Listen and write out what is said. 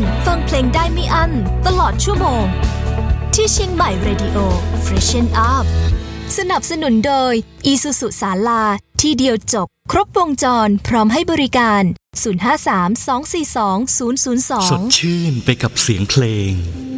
ฟังเพลงได้ไม่อั้นตลอดชั่วโมงที่เชียงใหม่ Radio Freshen Up สนับสนุนโดย Isuzu ศาลาที่เดียวจบครบวงจรพร้อมให้บริการ053-242-002 สดชื่นไปกับเสียงเพลง